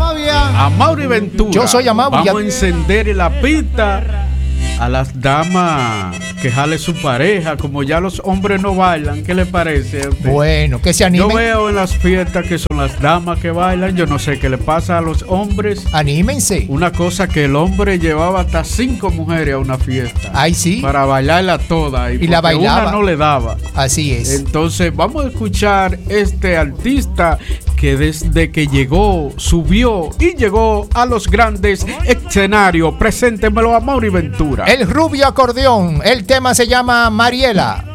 A Mauri Ventura. Yo soy Amaury. Vamos a encender la pista a las damas que jale su pareja, como ya los hombres no bailan. ¿Qué le parece a usted? Bueno, que se animen. Yo veo en las fiestas que son las damas que bailan. Yo no sé qué le pasa a los hombres. Anímense. Una cosa que el hombre llevaba hasta 5 mujeres a una fiesta. Ay, sí. Para bailarla toda. Y la bailaba. Una no le daba. Así es. Entonces vamos a escuchar este artista que desde que llegó, subió y llegó a los grandes escenarios. Preséntemelo a Mauri Ventura. El rubio acordeón. El tema se llama Mariela.